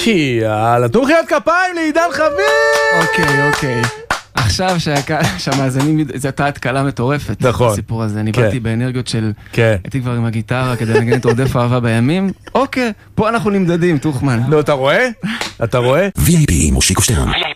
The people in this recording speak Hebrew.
יאללה, תנו מחיאות כפיים לעידן חביב! אוקיי. עכשיו שהמאזינים, זו הייתה התקלה מטורפת. נכון. הסיפור הזה, אני באתי באנרגיות של... כן. הייתי כבר עם הגיטרה כדי לנגן את רודף אהבה בימים. אוקיי, פה אנחנו נמדדים, תוכמן. נו, אתה רואה? VIP מושיקו שטרן.